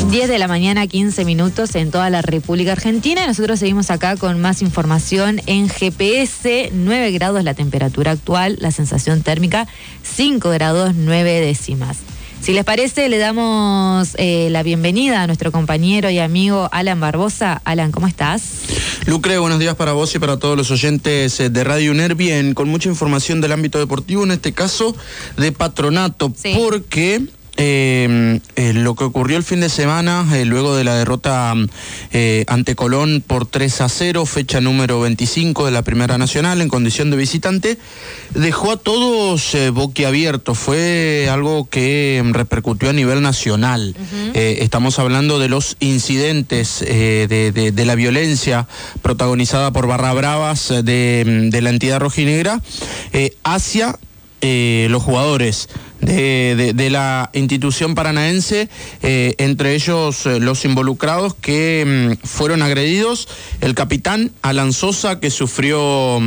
10 de la mañana, 15 minutos en toda la República Argentina. Y nosotros seguimos acá con más información en GPS. 9 grados la temperatura actual, la sensación térmica 5 grados 9 décimas. Si les parece, le damos la bienvenida a nuestro compañero y amigo Alan Barbosa. Alan, ¿cómo estás? Lucre, buenos días para vos y para todos los oyentes de Radio UNER. Bien, con mucha información del ámbito deportivo, en este caso de Patronato, sí. Porque lo que ocurrió el fin de semana, luego de la derrota ante Colón por 3-0, fecha número 25 de la Primera Nacional en condición de visitante, dejó a todos boquiabiertos. Fue algo que repercutió a nivel nacional. Estamos hablando de los incidentes de la violencia protagonizada por Barra Bravas de la entidad rojinegra hacia los jugadores de la institución paranaense, entre ellos los involucrados que fueron agredidos, el capitán Alan Sosa, que sufrió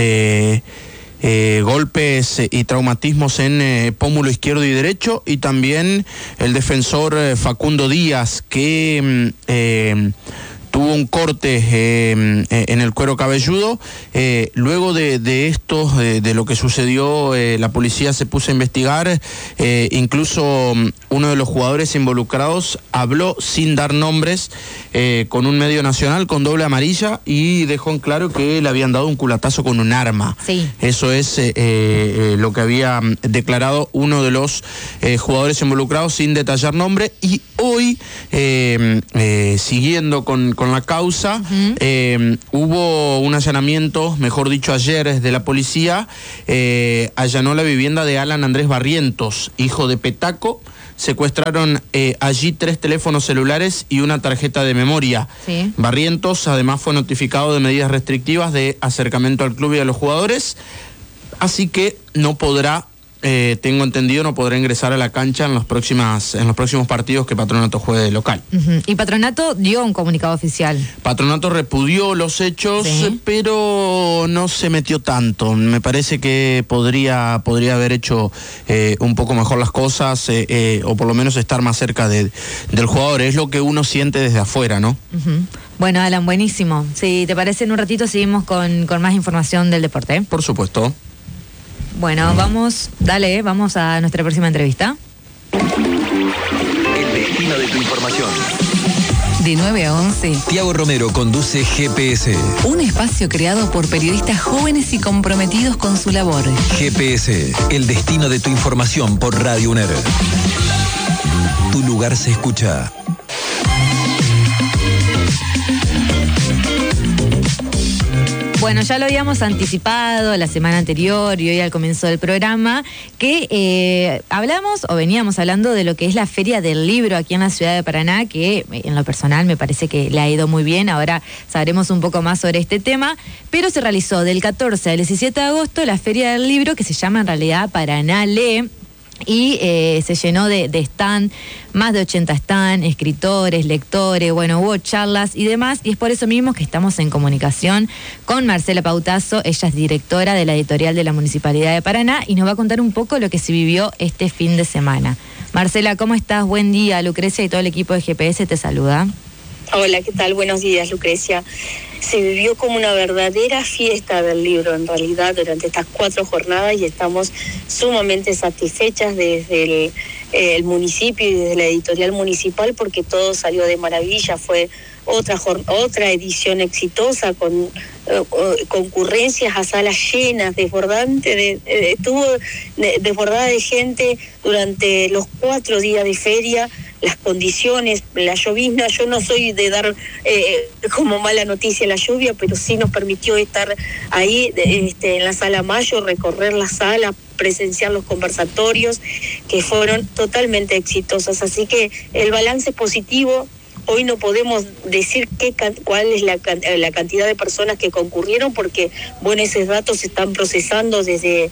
golpes y traumatismos en pómulo izquierdo y derecho, y también el defensor Facundo Díaz, que tuvo un corte en el cuero cabelludo. Luego de esto, de lo que sucedió, la policía se puso a investigar. Incluso uno de los jugadores involucrados habló sin dar nombres con un medio nacional con doble amarilla y dejó en claro que le habían dado un culatazo con un arma. Sí. Eso es lo que había declarado uno de los jugadores involucrados sin detallar nombre. Y hoy, siguiendo con la causa, hubo un allanamiento, mejor dicho ayer, de la policía, allanó la vivienda de Alan Andrés Barrientos, hijo de Petaco. Secuestraron allí 3 teléfonos celulares y una tarjeta de memoria. Sí. Barrientos además fue notificado de medidas restrictivas de acercamiento al club y a los jugadores, así que no podrá, tengo entendido, no podrá ingresar a la cancha en los próximos partidos que Patronato juegue de local. Y Patronato dio un comunicado oficial. Patronato repudió los hechos, sí, pero no se metió tanto. Me parece que podría haber hecho un poco mejor las cosas, o por lo menos estar más cerca del jugador. Es lo que uno siente desde afuera, ¿no? Bueno, Alan, buenísimo. Si te parece, en un ratito seguimos con más información del deporte. Por supuesto. Bueno, vamos a nuestra próxima entrevista. El destino de tu información. De 9 a 11. Tiago Romero conduce GPS. Un espacio creado por periodistas jóvenes y comprometidos con su labor. GPS, el destino de tu información por Radio UNER. Tu lugar se escucha. Bueno, ya lo habíamos anticipado la semana anterior y hoy al comienzo del programa, que veníamos hablando de lo que es la Feria del Libro aquí en la ciudad de Paraná, que en lo personal me parece que le ha ido muy bien. Ahora sabremos un poco más sobre este tema, pero se realizó del 14 al 17 de agosto la Feria del Libro, que se llama en realidad Paraná Lee. Y se llenó de stand, más de 80 stand, escritores, lectores, bueno, hubo charlas y demás, y es por eso mismo que estamos en comunicación con Marcela Pautazo. Ella es directora de la editorial de la Municipalidad de Paraná y nos va a contar un poco lo que se vivió este fin de semana. Marcela, ¿cómo estás? Buen día. Lucrecia y todo el equipo de GPS te saluda. Hola, ¿qué tal? Buenos días, Lucrecia. Se vivió como una verdadera fiesta del libro, en realidad, durante estas 4 jornadas, y estamos sumamente satisfechas desde el municipio y desde la editorial municipal, porque todo salió de maravilla. Fue otra edición exitosa, con concurrencias a salas llenas, estuvo desbordada de gente durante los 4 días de feria. Las condiciones, la llovizna, yo no soy de dar como mala noticia la lluvia, pero sí nos permitió estar ahí en la Sala Mayo, recorrer la sala, presenciar los conversatorios, que fueron totalmente exitosos. Así que el balance es positivo. Hoy no podemos decir cuál es la cantidad de personas que concurrieron, porque esos datos se están procesando desde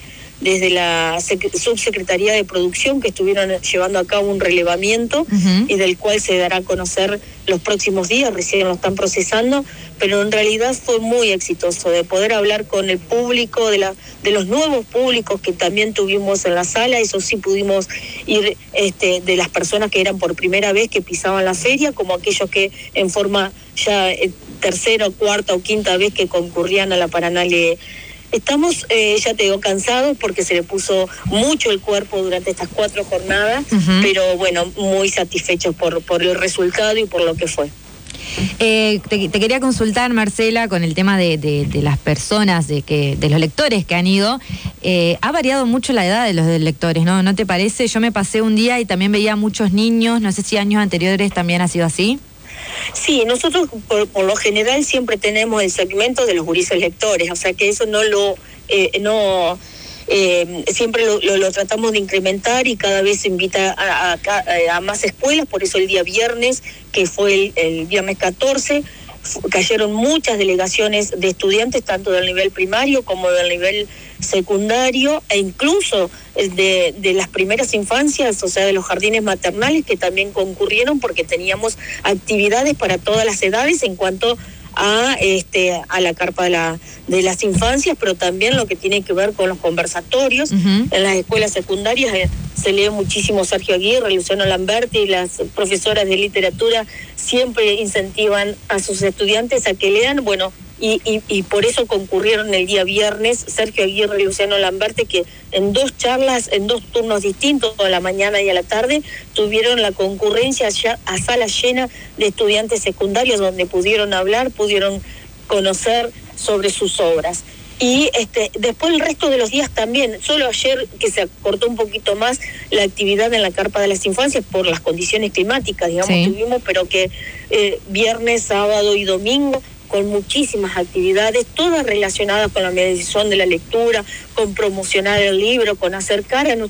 desde la Subsecretaría de Producción, que estuvieron llevando a cabo un relevamiento y del cual se dará a conocer los próximos días, recién lo están procesando, pero en realidad fue muy exitoso de poder hablar con el público, de los nuevos públicos que también tuvimos en la sala. Eso sí, pudimos ir de las personas que eran por primera vez que pisaban la feria, como aquellos que en forma ya tercera, cuarta o quinta vez que concurrían a la Paranale. Estamos, ya te digo, cansados porque se le puso mucho el cuerpo durante estas 4 jornadas, pero bueno, muy satisfechos por el resultado y por lo que fue. Te quería consultar, Marcela, con el tema de las personas, de los lectores que han ido. Ha variado mucho la edad de los lectores, ¿no? ¿No te parece? Yo me pasé un día y también veía muchos niños, no sé si años anteriores también ha sido así. Sí, nosotros por lo general siempre tenemos el segmento de los gurises lectores, o sea que eso no lo... siempre lo tratamos de incrementar y cada vez se invita a más escuelas. Por eso el día viernes, que fue el viernes 14, cayeron muchas delegaciones de estudiantes, tanto del nivel primario como del nivel secundario, e incluso de las primeras infancias, o sea, de los jardines maternales, que también concurrieron porque teníamos actividades para todas las edades en cuanto a la carpa de las infancias, pero también lo que tiene que ver con los conversatorios. En las escuelas secundarias se lee muchísimo Sergio Aguirre, Luciano Lamberti, y las profesoras de literatura siempre incentivan a sus estudiantes a que lean. Bueno, y por eso concurrieron el día viernes Sergio Aguirre y Luciano Lamberti, que en 2 charlas, en 2 turnos distintos, a la mañana y a la tarde, tuvieron la concurrencia ya a sala llena de estudiantes secundarios, donde pudieron hablar, pudieron conocer sobre sus obras. Y después el resto de los días también, solo ayer que se acortó un poquito más la actividad en la carpa de las infancias por las condiciones climáticas, digamos, tuvimos, pero que viernes, sábado y domingo, con muchísimas actividades, todas relacionadas con la mediación de la lectura, con promocionar el libro, con acercar a